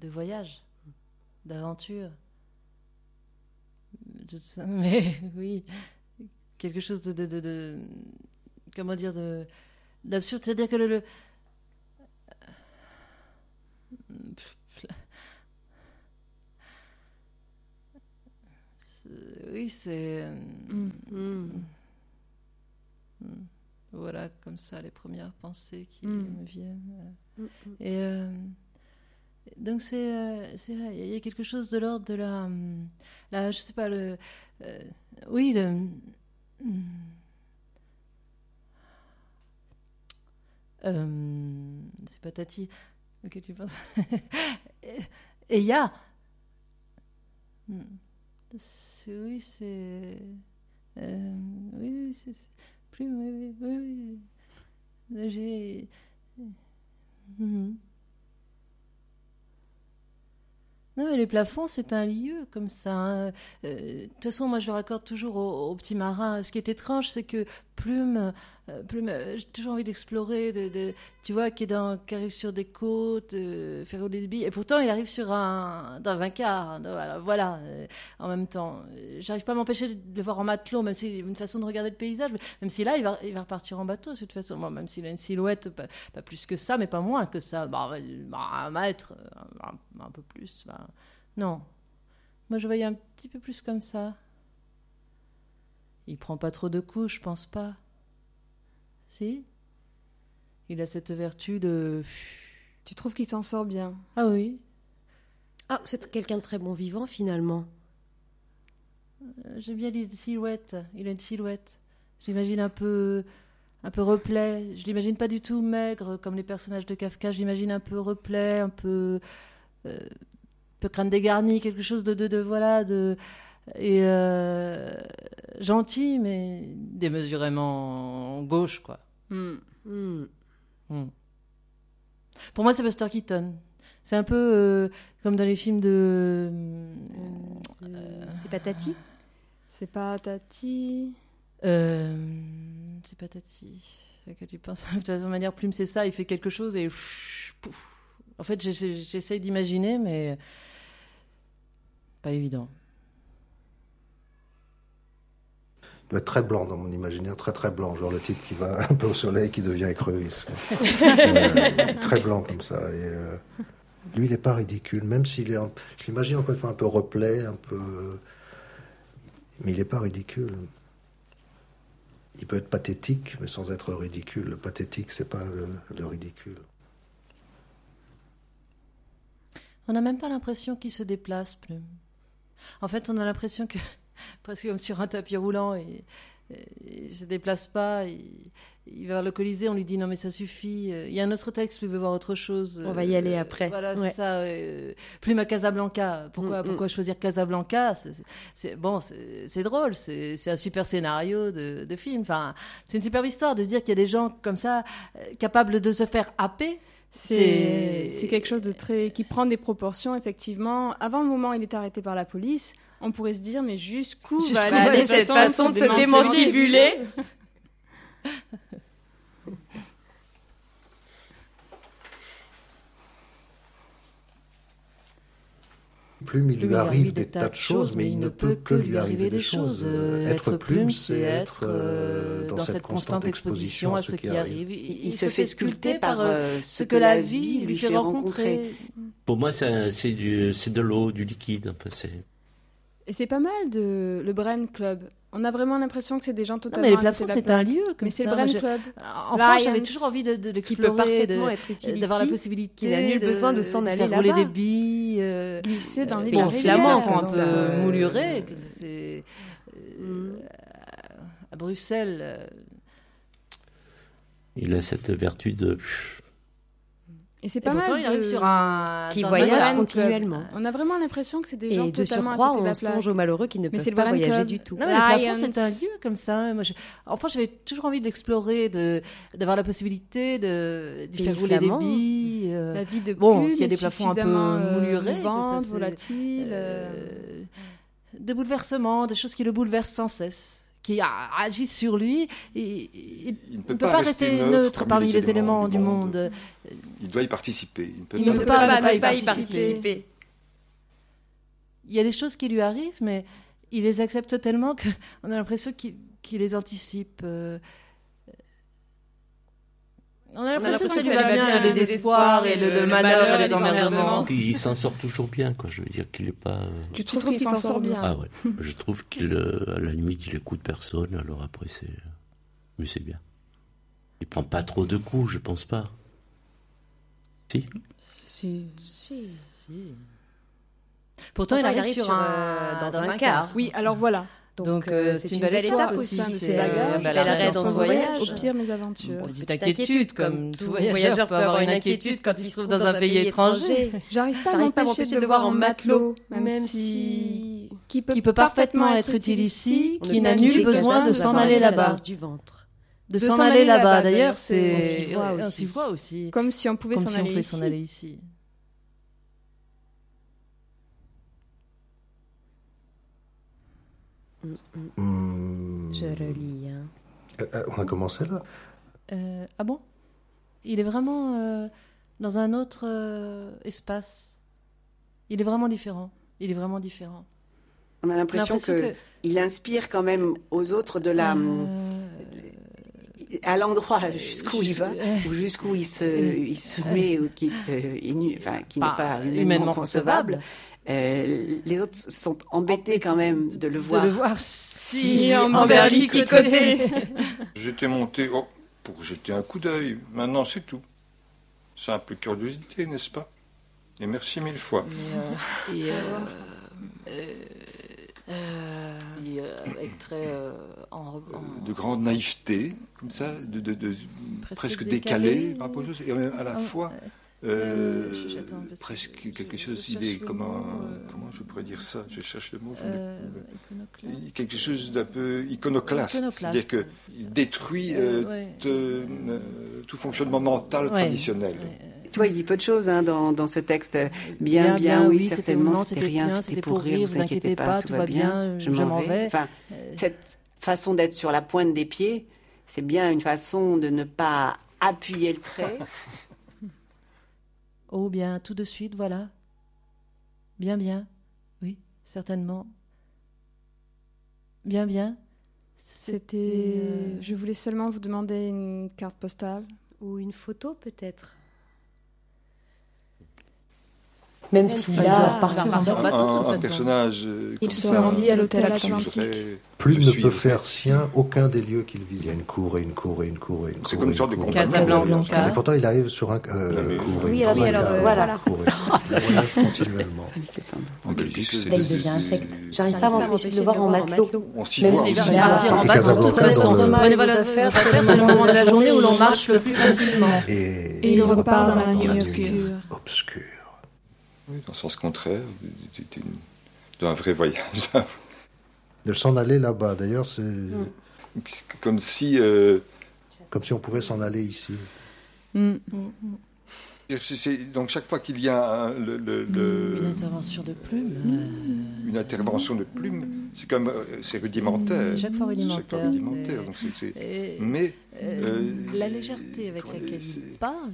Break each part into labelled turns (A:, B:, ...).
A: voyage, d'aventure. Mais oui, quelque chose de comment dire, d'absurde. C'est-à-dire que oui, c'est... Voilà, comme ça, les premières pensées qui me viennent. Et donc, il y a quelque chose de l'ordre de je sais pas, oui, c'est pas Tati, auquel tu penses. Et il y a... Oui, c'est... oui, c'est... Plus, oui. J'ai... Non, mais les plafonds, c'est un lieu comme ça. Hein. De toute façon, moi, je le raccorde toujours au petit marin. Ce qui est étrange, c'est que Plume, j'ai toujours envie d'explorer, tu vois, qui arrive sur des côtes, faire rouler des billes. Et pourtant, il arrive dans un car. Voilà. En même temps, j'arrive pas à m'empêcher de le voir en matelot, même si c'est une façon de regarder le paysage. Même si là, il va repartir en bateau, de toute façon. Bon, même s'il a une silhouette, pas plus que ça, mais pas moins que ça. Un mètre, un peu plus. Non. Moi, je voyais un petit peu plus comme ça. Il prend pas trop de coups, je pense pas. Si ? Il a cette vertu de...
B: Tu trouves qu'il s'en sort bien ?
A: Ah oui.
C: Ah, c'est quelqu'un de très bon vivant, finalement.
A: J'aime bien les silhouettes. Il a une silhouette. Je l'imagine un peu replet. Je l'imagine pas du tout maigre, comme les personnages de Kafka. Je l'imagine un peu replet, un peu crâne dégarni, quelque chose et gentil, mais démesurément gauche, quoi. Pour moi, c'est Buster Keaton. C'est un peu comme dans les films de...
C: c'est pas Tati ?
B: C'est pas Tati.
A: C'est pas Tati. À quoi tu penses ? De toute façon, de manière, Plume, c'est ça. Il fait quelque chose et... Pouf. En fait, j'essaye d'imaginer, mais... Pas évident.
D: Il doit être très blanc dans mon imaginaire, très très blanc, genre le type qui va un peu au soleil, qui devient écrevisse. Très blanc comme ça. Et, lui, il n'est pas ridicule, même s'il est, je l'imagine encore une fois un peu replet, mais il n'est pas ridicule. Il peut être pathétique, mais sans être ridicule. Le pathétique, c'est pas le ridicule.
A: On n'a même pas l'impression qu'il se déplace, Plume. En fait, on a l'impression que, presque comme sur un tapis roulant, il se déplace pas, il va voir le Colisée, on lui dit non mais ça suffit. Il y a un autre texte, lui veut voir autre chose.
C: On va y aller après.
A: Voilà, c'est ça. Plume à Casablanca. Pourquoi choisir Casablanca ? C'est drôle, c'est un super scénario de film. Enfin, c'est une superbe histoire de se dire qu'il y a des gens comme ça, capables de se faire happer.
B: C'est quelque chose de très... qui prend des proportions, effectivement. Avant le moment où il est arrêté par la police, on pourrait se dire, mais jusqu'où va aller cette façon de se démantibuler ?
D: Plume, il lui arrive des tas de choses, mais il ne peut que lui arriver des choses. Être Plume, c'est être dans cette constante exposition à ce qui arrive.
C: Il se fait sculpter par
A: ce que la vie lui fait rencontrer.
E: Pour moi, c'est de l'eau, du liquide. Enfin,
B: Et c'est pas mal le Brain Club. On a vraiment l'impression que c'est des gens totalement...
A: Non, mais les plafonds, c'est un lieu comme
B: mais
A: ça.
B: c'est le Brain Club.
A: Enfant, j'avais toujours envie de l'explorer,
C: qui peut parfaitement être utilisé,
A: d'avoir la possibilité...
C: qu'il a nul besoin de s'en aller là-bas.
A: Rouler des billes...
B: glisser dans les
A: rivières. Un peu mouluré. À Bruxelles...
E: Il a cette vertu de...
B: Et c'est pas mal
A: il arrive sur
C: qui voyage continuellement.
B: On a vraiment l'impression que c'est des gens
C: et
B: totalement
C: de surcroît,
B: à côté de la
C: on songe aux malheureux qui ne peuvent pas voyager du tout.
A: Non, mais le plafond, c'est un lieu comme ça. Moi, j'avais toujours envie de l'explorer, d'avoir la possibilité de faire rouler des billes.
B: La vie de
A: Plume, s'il y a des plafonds un peu moulurés,
B: volatiles,
A: de bouleversements, de choses qui le bouleversent sans cesse, qui agit sur lui. Il ne peut
F: pas
A: rester neutre parmi les éléments du monde.
F: Il doit y participer.
A: Il ne peut pas ne pas y participer. Il y a des choses qui lui arrivent, mais il les accepte tellement qu'on a l'impression qu'il les anticipe. On a l'impression que ça lui va bien, le désespoir et le malheur et les emmerdements.
E: Il s'en sort toujours bien, quoi. Je veux dire qu'il n'est pas...
B: Tu trouves qu'il s'en sort bien?
E: Ah ouais. Je trouve qu'à la limite, il écoute personne, alors après, mais c'est bien. Il prend pas trop de coups, je pense pas. Si.
A: Pourtant, il arrive dans un car.
B: Oui, alors voilà.
A: Donc c'est une belle étape aussi.
B: C'est un bel arrêt dans son voyage. Au pire, mes aventures.
A: Une petite inquiétude, comme tout voyageur peut avoir une inquiétude quand il se trouve dans un pays étranger.
B: J'arrive pas à m'empêcher de le voir en matelot, même si...
A: Qui peut parfaitement être utile ici, qui n'a nul besoin de s'en aller là-bas. De s'en aller là-bas, d'ailleurs, on s'y voit aussi.
B: Comme si on pouvait s'en aller
A: ici.
C: Je relis.
D: On a commencé là.
A: Ah bon? Il est vraiment dans un autre espace. Il est vraiment différent.
G: On a l'impression qu'il inspire quand même aux autres de la... à l'endroit jusqu'où il va, ou jusqu'où il se met, ou qui n'est pas humainement concevable. Les autres sont embêtés quand même de le voir
A: si emberlificoté.
F: J'étais monté pour jeter un coup d'œil. Maintenant, c'est tout. Simple curiosité, n'est-ce pas? Et merci 1000 fois.
A: Avec très
F: de grande naïveté, comme ça, presque décalé par rapport aux choses, et à la fois presque quelque chose. Il est comment je pourrais dire ça? Je cherche le mot. Quelque chose d'un peu iconoclaste, c'est-à-dire que il détruit tout fonctionnement mental traditionnel.
G: Tu vois, il dit peu de choses dans ce texte. Bien, oui, certainement, c'était rien, c'était pour rire, vous inquiétez pas, tout va bien, je m'en vais. Enfin, cette façon d'être sur la pointe des pieds, c'est bien une façon de ne pas appuyer le trait.
A: Oh bien, tout de suite, voilà. Bien, oui, certainement. Bien.
B: C'était... Je voulais seulement vous demander une carte postale.
C: Ou une photo, peut-être. Même s'il a
F: un personnage...
B: Il se rendit à l'hôtel Atlantique.
D: Plume ne peut faire sien aucun des lieux qu'il vit. Il y a une cour.
F: C'est comme une sorte de compagnie.
D: Et pourtant, il arrive sur un cour.
C: Oui, alors voilà.
D: Il voyage continuellement.
F: En Belgique, c'est...
C: Il devient un secte. J'arrive pas à m'empêcher de le voir en matelot.
F: On s'y voit.
A: Il va partir en bateau. De toute façon, prenez vos affaires, c'est le moment de la journée où l'on marche le plus facilement.
B: Et il repart dans la nuit
D: obscure.
F: Oui, dans le sens contraire d'un vrai voyage.
D: De s'en aller là-bas, d'ailleurs, c'est...
F: Comme si
D: on pouvait s'en aller ici.
F: Donc chaque fois qu'il y a
A: une intervention de Plume,
F: c'est comme c'est rudimentaire.
A: C'est chaque fois rudimentaire.
F: Donc mais
A: la légèreté avec laquelle il parle...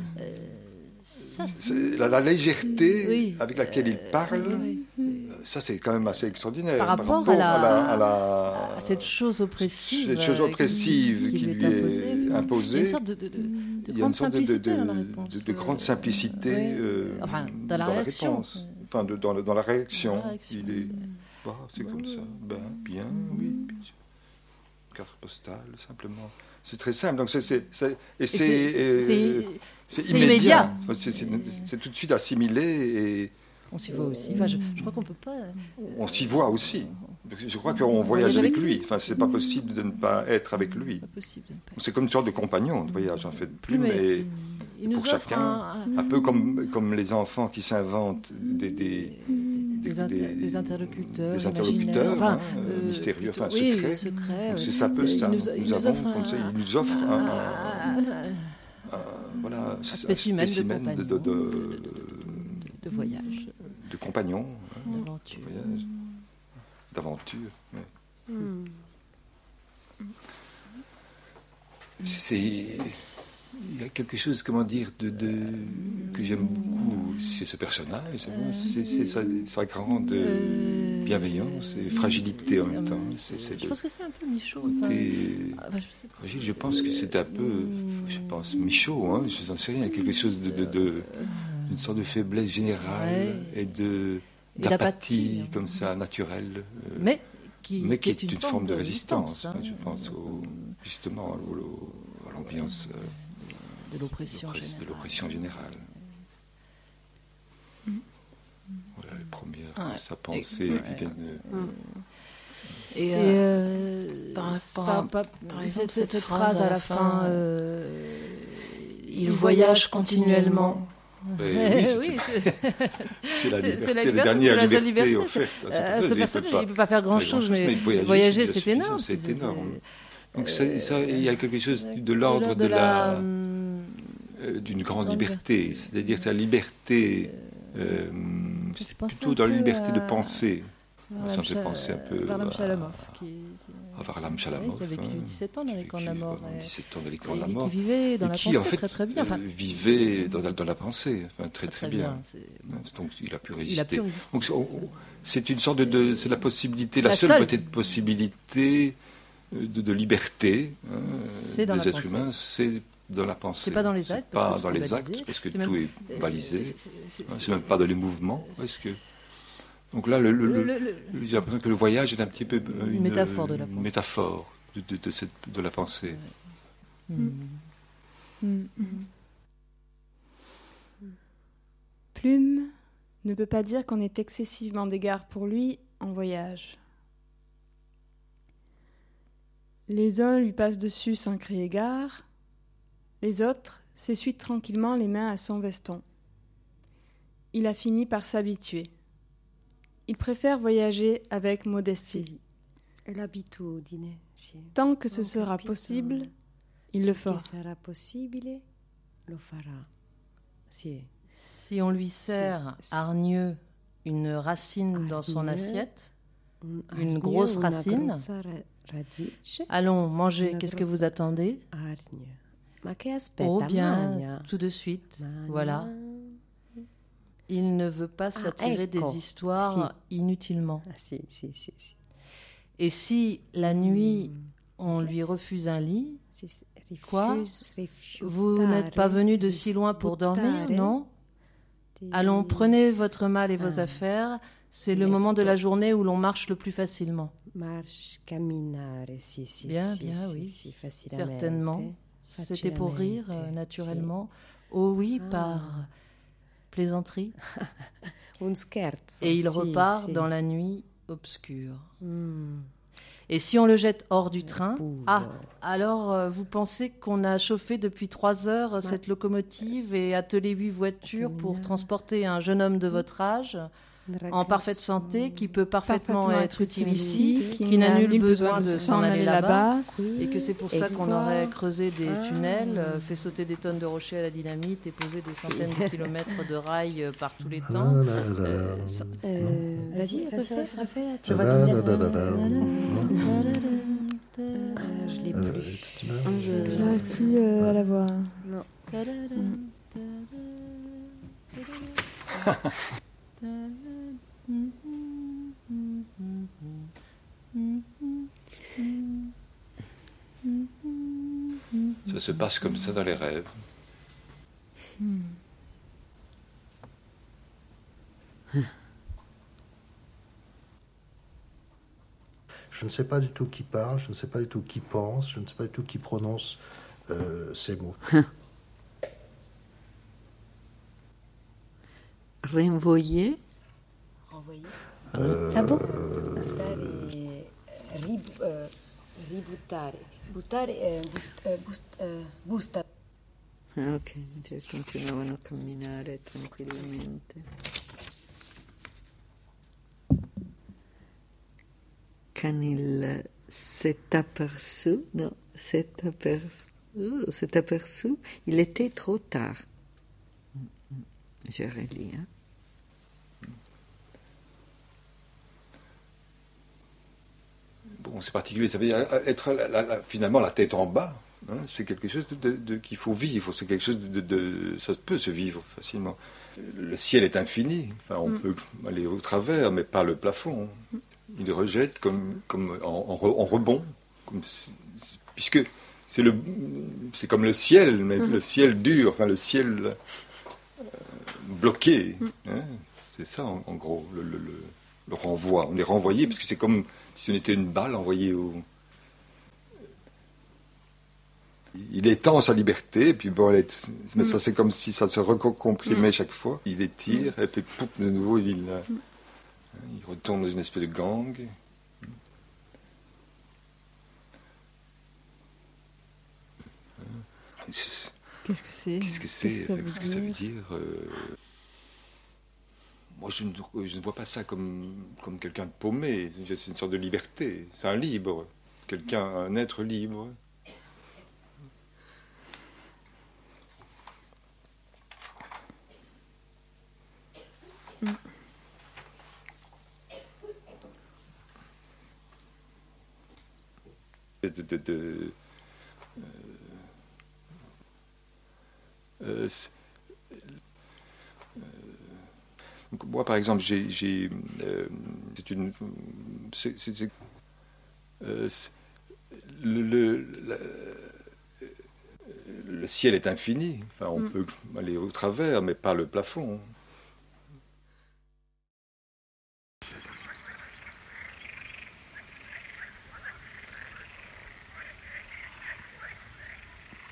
F: la légèreté avec laquelle il parle, ça c'est quand même assez extraordinaire.
A: Par rapport à cette chose oppressive,
F: qui lui est imposée,
A: il y a une sorte
F: de grande simplicité dans la réponse. Enfin, dans la réaction. Il est... c'est comme ça. Bien, oui. Carte postale, simplement. C'est très simple. Donc c'est immédiat. C'est tout de suite assimilé et
A: on s'y voit aussi. Enfin, je crois qu'on peut pas.
F: On s'y voit aussi. Je crois qu'on voyage avec lui. Enfin, c'est pas possible de ne pas être avec lui. C'est comme une sorte de compagnon de voyage en fait. Plume et pour chacun, un peu comme les enfants qui s'inventent des
A: interlocuteurs,
F: mystérieux, secrets. C'est ça peu ça. Il nous offre un spécimen
A: de voyage,
F: de compagnon,
A: d'aventure.
F: D'aventure. Il y a quelque chose, comment dire, que j'aime beaucoup chez ce personnage. C'est sa grande bienveillance et fragilité en même temps.
A: Je pense que c'est un peu Michaud.
F: Fragile, je pense que c'est un peu, Michaud, hein, je n'en sais rien, quelque chose une sorte de faiblesse générale et d'apathie comme ça, naturelle.
A: Mais qui
F: est une forme de résistance, hein, je pense justement à l'ambiance
A: de l'oppression
F: générale. Voilà les premières, sa pensée qui viennent.
A: Par exemple, cette phrase à la fin, il voyage continuellement.
F: Oui, c'est la liberté, la dernière liberté offerte.
A: Ce personnage, il ne peut pas faire grand-chose, mais voyager, c'est énorme.
F: C'est énorme. Donc il y a quelque chose de l'ordre d'une grande liberté, c'est-à-dire sa liberté, plutôt dans la liberté de penser. Ça me fait penser un peu
A: Varlam Chalamov,
F: Varlam Chalamov,
A: qui a vécu 17 ans dans les camps de la mort.
F: 17 ans dans les camps de la mort.
A: Qui vivait dans la pensée très bien.
F: Vivait dans la pensée, très bien. Donc il a pu résister. Donc c'est une sorte c'est la possibilité, la seule peut-être possibilité de liberté des êtres humains, c'est dans la pensée.
A: C'est pas dans les actes.
F: Pas dans les actes, parce que tout est balisé. C'est même pas dans les mouvements, parce que. Donc là, j'ai l'impression que le voyage est un petit peu une métaphore de la pensée. De la pensée.
B: Plume ne peut pas dire qu'on est excessivement d'égard pour lui en voyage. Les uns lui passent dessus sans crier gare, les autres s'essuient tranquillement les mains à son veston. Il a fini par s'habituer. Il préfère voyager avec modestie. Tant que ce sera possible, il le fera.
A: Si on lui sert hargneux une racine dans son assiette, une grosse racine, allons, mangez, qu'est-ce que vous attendez? Oh bien, tout de suite, voilà. Il ne veut pas s'attirer des histoires inutilement. Et si la nuit, on lui refuse un lit, quoi? Vous n'êtes pas venu de si loin pour dormir, non? Allons, prenez votre mal et vos affaires. C'est le moment de la journée où l'on marche le plus facilement. Bien, oui, certainement. C'était pour rire, naturellement. Oh oui, par plaisanterie. Et il repart dans la nuit obscure. Et si on le jette hors du train, alors vous pensez qu'on a chauffé depuis 3 heures cette locomotive et attelé 8 voitures pour transporter un jeune homme de votre âge, en parfaite santé, qui peut parfaitement être utile ici, qui n'a nul besoin de s'en aller là-bas, et que c'est pour ça qu'on aurait creusé des tunnels, fait sauter des tonnes de rochers à la dynamite et posé des centaines de kilomètres de rails par tous les temps.
C: Vas-y, refais la
A: je vois
C: je l'ai plus.
B: Je n'arrive plus à la voir.
C: Non.
F: Ça se passe comme ça dans les rêves.
D: Je ne sais pas du tout qui parle, je ne sais pas du tout qui pense, je ne sais pas du tout qui prononce ces mots.
E: Renvoyer.
A: Ah bon?
C: Ributtare. Buttare, busta.
E: Ok, continuavano a camminare tranquillamente. Quand il s'est aperçu, il était trop tard. Je relis, hein.
F: Bon, c'est particulier. Ça veut dire être finalement la tête en bas. Hein, c'est quelque chose qu'il faut vivre. C'est quelque chose ça peut se vivre facilement. Le ciel est infini. Enfin, on peut aller au travers, mais pas le plafond. Il le rejette comme en rebond, puisque c'est comme le ciel, mais le ciel dur, enfin le ciel bloqué. Hein, c'est ça, en gros, le renvoi. On est renvoyé, parce que c'est comme si on était une balle envoyée au... Il étend sa liberté, et puis bon, mais ça c'est comme si ça se recomprimait chaque fois. Il étire, et puis pouf, de nouveau il retourne dans une espèce de gang.
A: Qu'est-ce que c'est?
F: Qu'est-ce que ça veut dire? Moi, je ne vois pas ça comme quelqu'un de paumé. C'est une sorte de liberté. C'est un libre. Un être libre. Donc moi, par exemple, le ciel est infini. Enfin, on peut aller au travers, mais pas le plafond.